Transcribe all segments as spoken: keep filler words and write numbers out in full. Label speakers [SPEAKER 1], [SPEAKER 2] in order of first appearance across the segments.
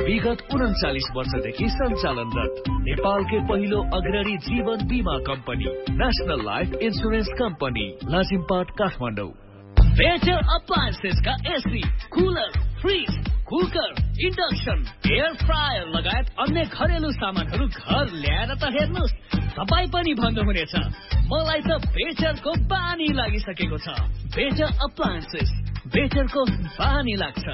[SPEAKER 1] विगत उन्चालिस वर्षदेखि सञ्चालनरत नेपालकै पहिलो अग्रणी जीवन बीमा company national life insurance company Lazimpat Kathmandu. Better appliances का AC, cooler, fridge, cooker, induction, air fryer लगायत अन्य घरेलु सामानहरू घर ल्याएर त हेर्नुहोस्, तपाईँ पनि भन्नुहुनेछ मलाई त बेटरको बानी लागिसकेको छ। बेटर अप्लायन्सेस, बेटरको बानी लाग्छ।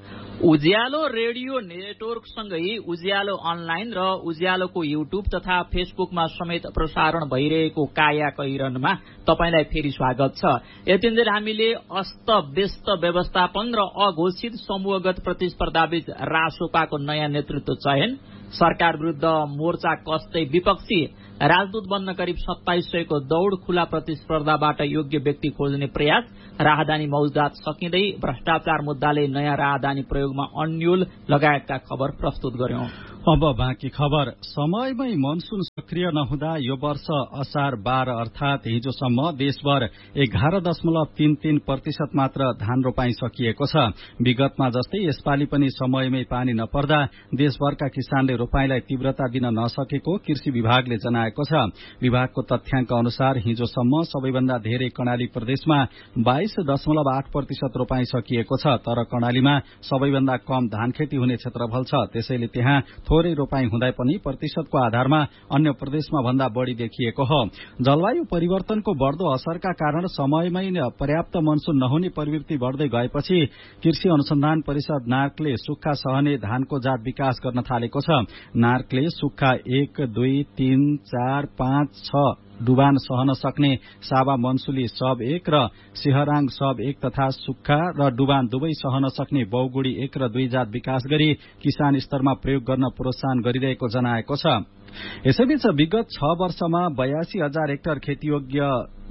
[SPEAKER 2] उज्यालो रेडियो नेटवर्कसँगै उज्यालो अनलाइन र उज्यालोको युट्युब तथा फेसबुकमा समेत प्रसारण भइरहेको काया कैरनमा तपाईलाई फेरि स्वागत छ। यतिन्जेल हामीले अस्त व्यस्त व्यवस्थापन र अघोषित समूहगत प्रतिस्पर्धाबीच रासोपाको नयाँ नेतृत्व चयन, सरकार विरुद्ध मोर्चा कस्दै विपक्षी, राजदूत बन्न करिब सत्ताइस सयको दौड़, खुला प्रतिस्पर्धाबाट योग्य व्यक्ति खोज्ने प्रयास, राहदानी मौजदात सकिँदै भ्रष्टाचार मुद्दाले नयाँ राहदानी प्रयोगमा अन्यल लगायतका खबर प्रस्तुत गर्यौं।
[SPEAKER 3] अब बाँकी खबर। समयमै मनसून सक्रिय नहुँदा यो वर्ष असार बाह्र अर्थात हिजोसम्म देशभर एघार दशमलव तीन तीन प्रतिशत मात्र धान रोपाई सकिएको छ। विगतमा जस्तै यसपालि पनि समयमै पानी नपर्दा देशभरका किसानले रोपाईलाई तीव्रता दिन नसकेको कृषि विभागले जनाएको छ। विभागको तथ्याङ्क अनुसार हिजोसम्म सबैभन्दा धेरै कर्णाली प्रदेशमा बाइस दशमलव आठ प्रतिशत रोपाई सकिएको छ, तर कर्णालीमा सबैभन्दा कम धान खेती हुने क्षेत्रफल छ। त्यसैले त्यहाँ थोरै रोपाई हुँदै पनि प्रतिशतको आधारमा अन्य प्रदेशमा भन्दा बढ़ी देखिएको हो। जलवायु परिवर्तनको बढ़दो असरका कारण समयमै पर्याप्त मनसून नहुने प्रवृत्ति बढ़दै गएपछि कृषि अनुसन्धान परिषद नार्कले सुक्खा सहने धानको जात विकास गर्न थालेको छ। नार्कले सुक्खा एक, दुई, तीन, चार, पाँच, छ डुबान सहन सक्ने साबा मनसुली सब एक र सिहराङ सब एक तथा सुक्खा र डुबान दुवै सहन सक्ने बौगुडी एक र दुई जात विकास गरी किसान स्तरमा प्रयोग गर्न प्रोत्साहन गरिरहेको जनाएको छ। यसैबीच विगत छ वर्षमा बयासी हजार हेक्टर खेतीयोग्य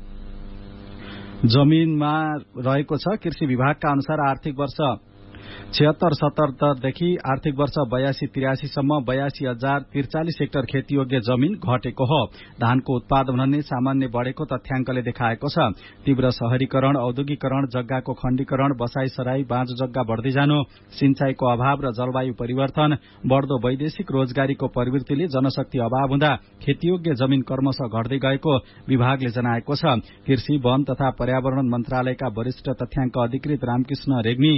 [SPEAKER 3] जमीनमा रहेको छ। कृषि विभागका अनुसार आर्थिक वर्ष छिहत्तर सतहत्तरदेखि आर्थिक वर्ष बयासी त्रियासीसम्म बयासी हजार त्रिचालिस हेक्टर खेतीयोग्य जमीन घटेको हो। धानको उत्पादन भने सामान्य बढ़ेको तथ्याङ्कले देखाएको छ। तीव्र शहरीकरण, औद्योगिकरण, जग्गाको खण्डीकरण, बसाई सराई, बाँझो जग्गा बढ़दै जानु, सिंचाईको अभाव र जलवायु परिवर्तन, बढ़दो वैदेशिक रोजगारीको प्रवृत्तिले जनशक्ति अभाव हुँदा खेतीयोग्य जमीन क्रमशः घट्दै गएको विभागले जनाएको छ। कृषि, वन तथा पर्यावरण मन्त्रालयका वरिष्ठ तथ्याङ्क अधिकृत रामकृष्ण रेग्मी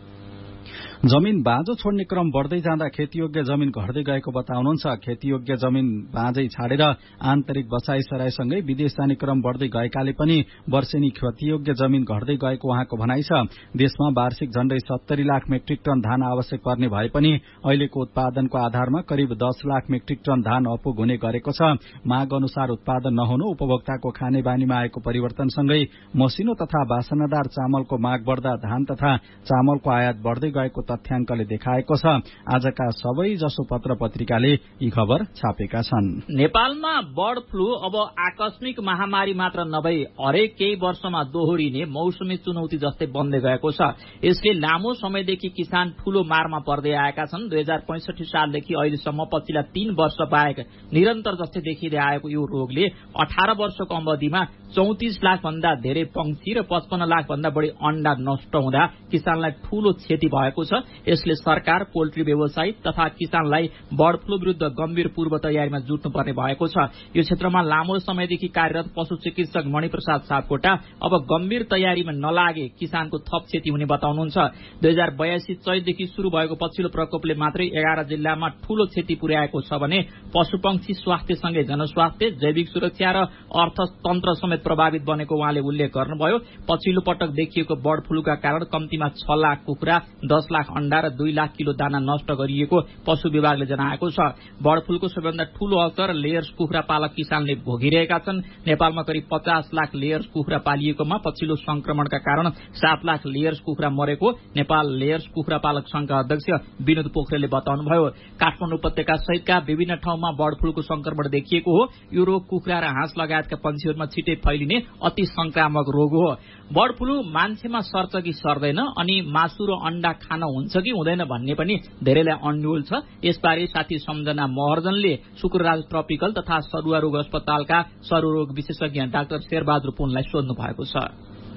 [SPEAKER 3] जमीन बाँझो छोड्ने क्रम बढ़दै जाँदा खेतीयोग्य जमीन घट्दै गएको बताउनुहुन्छ। खेतीयोग्य जमीन बाँझै छाडेर आन्तरिक बसाई सराईसँगै विदेश जाने क्रम बढ़दै गएकाले पनि वर्षेनी खेतीयोग्य जमीन घट्दै गएको उहाँको भनाइ छ। देशमा वार्षिक झण्डै सत्तरी लाख मेट्रिक टन धान आवश्यक पर्ने भए पनि अहिलेको उत्पादनको आधारमा करिब दस लाख मेट्रिक टन धान अपुग हुने गरेको छ। माग अनुसार उत्पादन नहुनु, उपभोक्ताको खाने बानीमा आएको परिवर्तनसँगै मसिनो तथा वासनादार चामलको माग बढ़दा धान तथा चामलको आयात बढ़दै गएको तथ्याङ्कले देखाएको छ। आजका सबै जसो पत्र पत्रिकाले यी खबर छापेका छन्।
[SPEAKER 2] नेपालमा बर्ड फ्लू अब आकस्मिक महामारी मात्र नभई हरेक केही वर्षमा दोहोरिने मौसमी चुनौती जस्तै बन्दै गएको छ। यसले लामो समयदेखि किसान ठूलो मारमा पर्दै आएका छन्। दुई हजार पैंसठी सालदेखि अहिलेसम्म पछिल्ला तीन वर्ष बाहेक निरन्तर जस्तै देखिँदै आएको यो रोगले अठार वर्षको अवधिमा चौतिस लाख भन्दा धेरै पंक्षी र पचपन्न लाख भन्दा बढ़ी अण्डा नष्ट हुँदा किसानलाई ठूलो क्षति भएको छ। यसले सरकार, पोल्ट्री व्यवसायी तथा किसानलाई बर्ड फ्लू विरूद्ध गम्भीर पूर्व तयारीमा जुट्नुपर्ने भएको छ। यो क्षेत्रमा लामो समयदेखि कार्यरत पशु चिकित्सक मणिप्रसाद सापकोटा अब गम्भीर तयारीमा नलागे किसानको थप क्षति हुने बताउनुहुन्छ। दुई हजार बयासी चैतदेखि शुरू भएको पछिल्लो प्रकोपले मात्रै एघार जिल्लामा ठूलो क्षति पुर्याएको छ भने पशुपक्षी स्वास्थ्यसँगै जनस्वास्थ्य, जैविक सुरक्षा र अर्थतन्त्र समेत प्रभावित बनेको उहाँले उल्लेख गर्नुभयो। पछिल्लो पटक देखिएको बर्ड फ्लूका कारण कम्तीमा छ लाख कुखुरा, दस लाख अण्डा र दुई लाख किलो दाना नष्ट गरिएको पशु विभागले जनाएको छ। बर्ड फ्लूको सबैभन्दा ठूलो असर लेयर्स कुखुरा पालक किसानले भोगिरहेका छन्। नेपालमा करिब पचास लाख लेयर्स कुखुरा पालिएकोमा पछिल्लो संक्रमणका कारण सात लाख लेयर्स कुखुरा मरेको नेपाल लेयर्स कुखुरा पालक संघका अध्यक्ष विनोद पोखरेलले बताउनुभयो। काठमाडौँ उपत्यका सहितका विभिन्न ठाउँमा बर्ड फ्लूको संक्रमण देखिएको हो। यो रोग कुखुरा र हाँस लगायतका पन्छीहरूमा छिटै फैलिने अति संक्रामक रोग हो। बर्ड फ्लू मान्छेमा सर्छ कि सर्दैन अनि मासु र अण्डा खान हुन्छ कि हुँदैन भन्ने पनि धेरैलाई अन्यल छ। यसबारे साथी सम्झना महर्जनले शुक्रराज ट्रपिकल तथा सरुवा रोग अस्पतालका सरुरोग विशेषज्ञ डाक्टर शेरबहादुर पुनलाई सोध्नु भएको छ।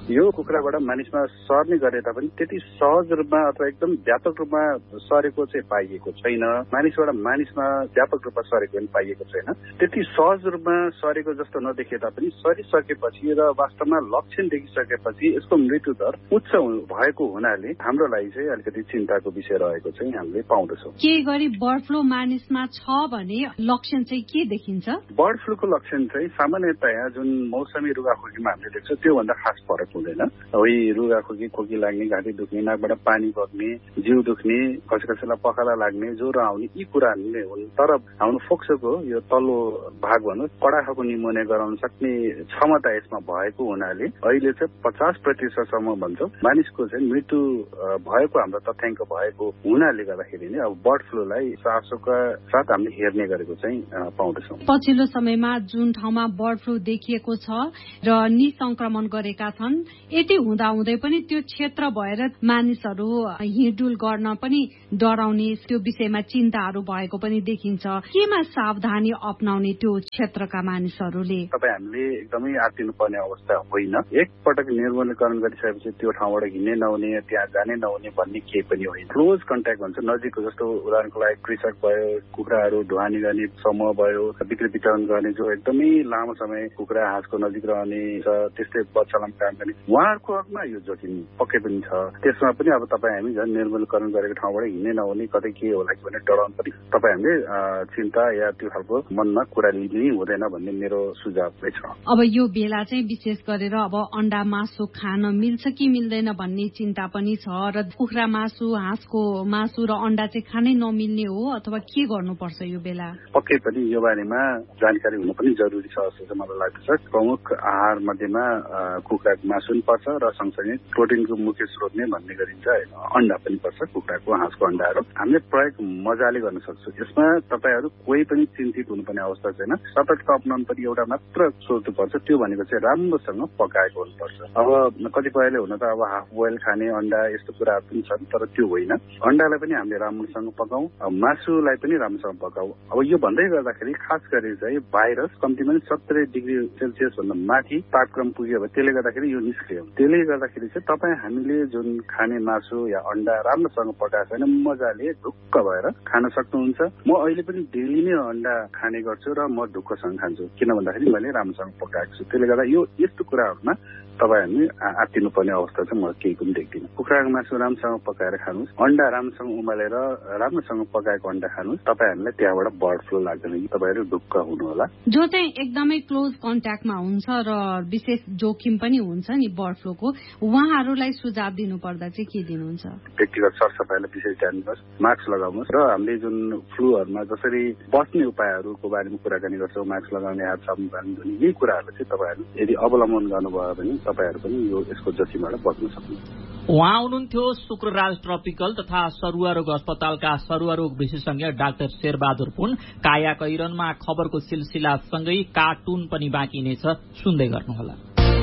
[SPEAKER 4] यो कुखुराबाट मानिसमा सर्ने गरे तापनि त्यति सहज रूपमा अथवा एकदम व्यापक रूपमा सरेको चाहिँ पाइएको छैन। मानिसबाट मानिसमा व्यापक रूपमा सरेको पनि पाइएको छैन। त्यति सहज रूपमा सरेको जस्तो नदेखिए तापनि सरिसकेपछि र वास्तवमा लक्षण देखिसकेपछि यसको मृत्यु दर उच्च भएको हुनाले हाम्रो लागि चाहिँ अलिकति चिन्ताको विषय रहेको चाहिँ हामीले पाउँदछौँ।
[SPEAKER 5] के गरी बर्ड फ्लू मानिसमा छ भने लक्षण चाहिँ के देखिन्छ?
[SPEAKER 4] बर्ड फ्लूको लक्षण चाहिँ सामान्यतया जुन मौसमी रुगाखोकीमा हामीले देख्छौँ त्योभन्दा खास फरक हुँदैन। वही रुगाखोकी, खोकी लाग्ने, घाँटी दुख्ने, नाकबाट पानी बग्ने, जिउ दुख्ने, कसै कसैलाई पखाला लाग्ने, ज्वरो आउने, यी कुराहरू नै हुन्। तर हाम्रो फोक्सोको यो तल्लो भाग भनौँ कडा खालको निमोनिया गराउन सक्ने क्षमता यसमा भएको हुनाले अहिले चाहिँ पचास प्रतिशतसम्म भन्छौँ मानिसको चाहिँ मृत्यु भएको हाम्रो तथ्याङ्क भएको हुनाले गर्दाखेरि नै अब बर्ड फ्लूलाई चासोका साथ हामीले हेर्ने गरेको चाहिँ पाउँदछौँ।
[SPEAKER 5] पछिल्लो समयमा जुन ठाउँमा बर्ड फ्लू देखिएको छ र निसंक्रमण गरेका छन्, यति हुँदाहुँदै पनि त्यो क्षेत्र भएर मानिसहरू हिँडडुल गर्न पनि डराउने, त्यो विषयमा चिन्ताहरू भएको पनि देखिन्छ। केमा सावधानी अपनाउने त्यो क्षेत्रका मानिसहरूले?
[SPEAKER 4] तपाईँ हामीले एकदमै आत्तिनु पर्ने अवस्था होइन। एकपटक निर्मूलीकरण गरिसकेपछि त्यो ठाउँबाट हिँड्ने नहुने, त्यहाँ जाने नहुने भन्ने केही पनि होइन। क्लोज कन्ट्याक्ट भन्छ, नजिकको जस्तो उदाहरणको लागि कृषक भयो, कुखुराहरू ढुवानी गर्ने समूह भयो, बिक्री वितरण गर्ने जो एकदमै लामो समय कुखुरा हाँसको नजिक रहने छ, त्यस्तै बच्चालाई काम गर्ने, उहाँहरूको हकमा यो जोखिम पक्कै पनि छ। त्यसमा पनि अब तपाईँ हामी झन् निर्मूलीकरण गरेको ठाउँबाट हिँड्ने नहुने, कतै के होला कि भनेर डराउनु पनि तपाईँ हामीले चिन्ता या त्यो खालको मनमा कुरा लिने हुँदैन भन्ने मेरो सुझाव चाहिँ छ।
[SPEAKER 5] अब यो बेला चाहिँ विशेष गरेर अब अन्डा मासु खान मिल्छ कि मिल्दैन भन्ने चिन्ता पनि छ र कुखुरा मासु, हाँसको मासु र अन्डा चाहिँ खानै नमिल्ने हो अथवा के गर्नुपर्छ यो बेला?
[SPEAKER 4] पक्कै पनि यो बारेमा जानकारी हुनु पनि जरुरी छ जस्तो चाहिँ मलाई लाग्छ। प्रमुख आहार मध्येमा कुखुराको मासु पनि पर्छ र सँगसँगै प्रोटिनको मुख्य स्रोत नै भन्ने गरिन्छ अन्डा पनि पर्छ, कुखुराको, हाँसको अन्डाहरू हामीले प्रयोग मजाले गर्न सक्छौँ। यसमा तपाईँहरू कोही पनि चिन्तित हुनुपर्ने अवस्था छैन। सतर्कता अपनाउनु पनि एउटा मात्र सोच्नु पर्छ, त्यो भनेको चाहिँ राम्रोसँग पकाएको हुनुपर्छ। अब कतिपयले हुन त अब हाफ बोइल खाने अन्डा यस्तो कुराहरू पनि छन्, तर त्यो होइन। अन्डालाई पनि हामीले राम्रोसँग पकाऊ, मासुलाई पनि राम्रोसँग पकाऊ। अब यो भन्दै गर्दाखेरि खास गरी चाहिँ भाइरस कम्तीमा सत्तरी डिग्री सेल्सियस भन्दा माथि तापक्रम पुग्यो भने त्यसले गर्दाखेरि यो निस्क्रियो। त्यसले गर्दाखेरि चाहिँ तपाईँ हामीले जुन खाने मासु या अन्डा राम्रोसँग पकाएको छैन, मजाले ढुक्क भएर खान सक्नुहुन्छ। म अहिले पनि डेली नै अन्डा खाने गर्छु र म ढुक्कसँग खान्छु, किन भन्दाखेरि मैले राम्रोसँग पकाएको छु। त्यसले गर्दा यो यस्तो कुराहरूमा तपाईँ हामी आत्तिनु पर्ने अवस्था चाहिँ म केही पनि देख्दिनँ। कुखुराको मासु राम्रोसँग पकाएर खानुहोस्, अन्डा राम्रोसँग उमालेर राम्रोसँग पकाएको अन्डा खानुहोस्, तपाईँहरूलाई त्यहाँबाट बर्ड फ्लू लाग्दैन कि तपाईँहरू ढुक्क हुनुहोला।
[SPEAKER 5] जो चाहिँ एकदमै क्लोज कन्ट्याक्टमा हुन्छ र विशेष जोखिम पनि हुन्छ नि बर्ड फ्लूको, उहाँहरूलाई सुझाव दिनु पर्दा चाहिँ के दिनुहुन्छ?
[SPEAKER 4] व्यक्तिगत सरसफाइलाई विशेष ध्यान दिनुहोस्, मास्क लगाउनुहोस् र हामीले जुन फ्लूहरूमा जसरी बस्ने उपायहरूको बारेमा कुराकानी गर्छौँ, मास्क लगाउने, हात साबुन पानी धुने, यी कुराहरू चाहिँ तपाईँहरू यदि अवलम्बन गर्नुभयो भने तपाईँहरू पनि यो यसको जोखिमबाट बच्न सक्नुहुन्छ।
[SPEAKER 2] उहाँ हुनुहुन्थ्यो शुक्रराज ट्रपिकल तथा सरुवा रोग अस्पतालका सरुवा रोग विशेषज्ञ डाक्टर शेरबहादुर पुन। काया कैरनमा खबरको सिलसिलासँगै कार्टुन पनि बाँकी नै छ, सुन्दै गर्नुहोला।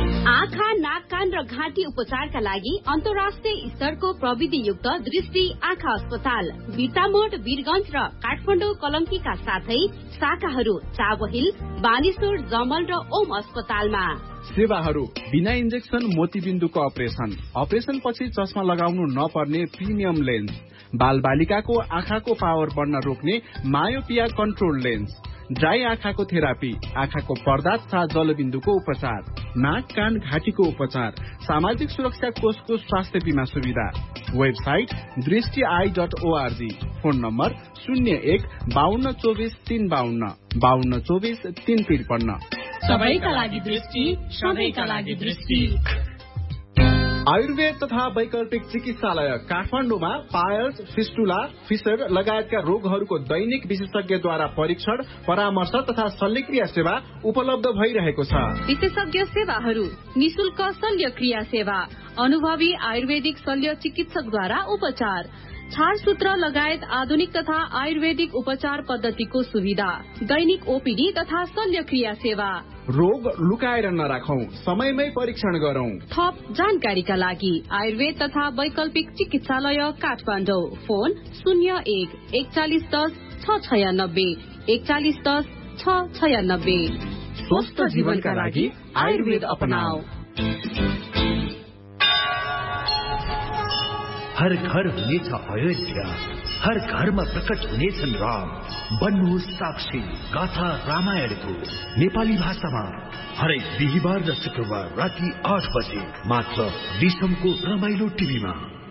[SPEAKER 6] आँखा, नाक, कान र घाँटी उपचारका लागि अन्तर्राष्ट्रिय स्तरको प्रविधियुक्त दृष्टि आँखा अस्पताल बिर्तामोड, वीरगंज र काठमाडौँ कलंकीका साथै शाखाहरू चाबहिल, बानेश्वर, जमल र ओम अस्पतालमा।
[SPEAKER 7] सेवाहरू बिना इन्जेक्सन मोतीबिन्दुको अपरेसन, अपरेसन पछि चस्मा लगाउनु नपर्ने प्रिमियम लेन्स, बाल बालिकाको आँखाको पावर बढ्न रोक्ने मायोपिया कन्ट्रोल लेन्स, ड्राई आँखाको थेरापी, आँखाको पर्दा तथा जलबिन्दुको उपचार, नाक, कान, घाँटीको उपचार, सामाजिक सुरक्षा कोषको स्वास्थ्य बीमा सुविधा। वेबसाइट दृष्टि I dot ORG. Phone number शून्य एक बाहन्न चौबिस तीन बाहन्न बाहन्न चौबिस तीन त्रिपन्न।
[SPEAKER 6] सबैका लागि दृष्टि, सबैका लागि दृष्टि।
[SPEAKER 7] आयुर्वेद तथा वैकल्पिक चिकित्सालय काठमाडौँमा पायल्स, फिस्टुला, फिसर लगायतका रोगहरूको दैनिक विशेषज्ञद्वारा परीक्षण, परामर्श तथा शल्यक्रिया सेवा उपलब्ध भइरहेको छ।
[SPEAKER 6] विशेषज्ञ सेवाहरू, निशुल्क शल्यक्रिया सेवा, अनुभवी आयुर्वेदिक शल्य चिकित्सकद्वारा उपचार, छारसूत्र लगायत आधुनिक तथा आयुर्वेदिक उपचार पद्धतिको सुविधा, दैनिक ओपीडी तथा शल्यक्रिया सेवा।
[SPEAKER 7] रोग लुकाएर नराखौं, समयमै परीक्षण गरौं।
[SPEAKER 6] थप जानकारीका लागि आयुर्वेद तथा वैकल्पिक चिकित्सालय काठमाडौँ। फोन शून्य एक एकचालिस दस छ छयानब्बे एकचालिस दस छ छयानब्बे। स्वस्थ जीवनका लागि आयुर्वेद अपनाऊ।
[SPEAKER 8] हर घर हुनेछ अयोध्या, हर घरमा प्रकट हुनेछन् राम। बन्नुहोस् साक्षी गाथा रामायणको नेपाली भाषामा हरेक बिहिबार र शुक्रबार राति आठ बजे मात्र विषमको रमाइलो टिभीमा।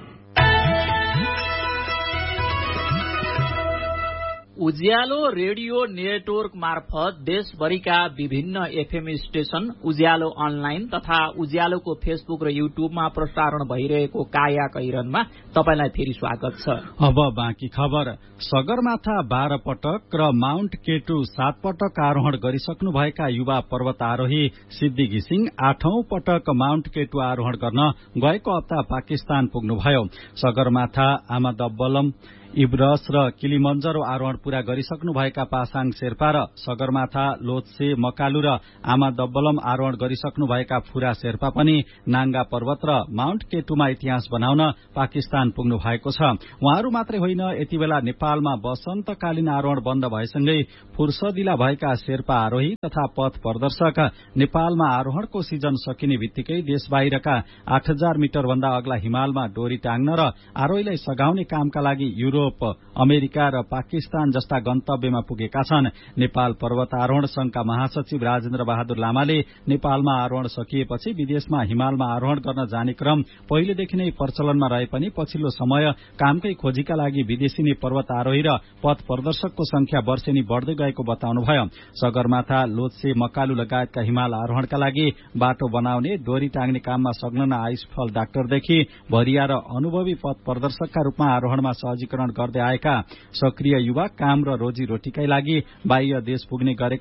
[SPEAKER 2] उज्यालो रेडियो नेटवर्क मार्फत देशभरिका विभिन्न एफएम स्टेशन, उज्यालो अनलाइन तथा उज्यालोको फेसबुक र युट्युबमा प्रसारण भइरहेको काया कैरनमा तपाईलाई फेरि स्वागत छ।
[SPEAKER 3] अब बाँकी खबर। सगरमाथा बाह्र पटक र माउन्ट केटु सात पटक आरोहण गरिसक्नुभएका युवा पर्वतारोही सिद्धि घिसिङ आठौं पटक माउन्ट केटु आरोहण गर्न गएको हप्ता पाकिस्तान पुग्नुभयो। सगरमाथा, आमादब्बलम, इब्रस र किलिमन्जरो आरोहण पूरा गरिसक्नुभएका पासाङ शेर्पा र सगरमाथा, लोत्से, मकालु र आमादब्बलम आरोहण गरिसक्नुभएका फुरा शेर्पा पनि नाङ्गा पर्वत र माउन्ट केटुमा इतिहास बनाउन पाकिस्तान पुग्नु भएको छ। उहाँहरू मात्रै होइन, यति बेला नेपालमा वसन्तकालीन आरोहण बन्द भएसँगै फुर्सदिला भएका शेर्पा आरोही तथा पथ प्रदर्शक नेपालमा आरोहणको सिजन सकिने बित्तिकै देश बाहिरका आठ हजार मिटर भन्दा अग्ला हिमालमा डोरी टाङ्न र आरोहीलाई सघाउने कामका लागि युरोप, अमेरिका र पाकिस्तान जस्ता गन्तव्यमा पुगेका छन्। नेपाल पर्वत आरोहण संघका महासचिव राजेन्द्र बहादुर लामाले नेपालमा आरोहण सकिएपछि विदेशमा हिमालमा आरोहण गर्न जाने क्रम पहिलेदेखि नै प्रचलनमा रहे पनि पछिल्लो समय कामकै खोजीका लागि विदेशी नै पर्वत आरोही र पथ प्रदर्शकको संख्या वर्षेनी बढ़दै गएको बताउनुभयो। सगरमाथा, लोत्से, मकालु लगायतका हिमाल आरोहणका लागि बाटो बनाउने, डोरी टाङ्ने काममा संलग्न आइसफल डाक्टरदेखि भरिया र अनुभवी पथ प्रदर्शकका रूपमा आरोहणमा सहजीकरण गर्दै आएका सक्रिय युवा काम र रोजी रोटीकै लागि बाह्य देश पुग्ने गरेका